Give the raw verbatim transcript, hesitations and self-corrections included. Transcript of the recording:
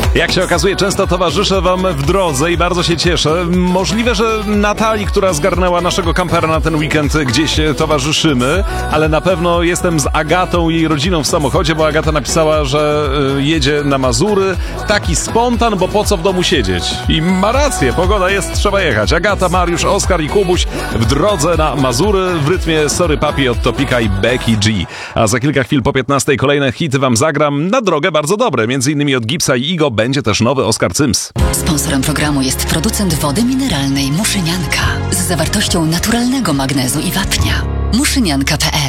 Jak się okazuje, często towarzyszę wam w drodze i bardzo się cieszę. Możliwe, że Natalii, która zgarnęła naszego kampera na ten weekend, gdzieś towarzyszymy, ale na pewno jestem z Agatą i jej rodziną w samochodzie, bo Agata napisała, że jedzie na Mazury. Taki spontan, bo po co w domu siedzieć? I ma rację, pogoda jest, trzeba jechać. Agata, Mariusz, Oskar i Kubuś w drodze na Mazury w rytmie Sorry Papi od Topika i Becky G. A za kilka chwil po piętnastej kolejne hity wam zagram na drogę bardzo dobre. Między innymi od Gipsa i Igo będzie też nowy Oskar Cyms. Sponsorem programu jest producent wody mineralnej Muszynianka z zawartością naturalnego magnezu i wapnia. muszynianka kropka pe el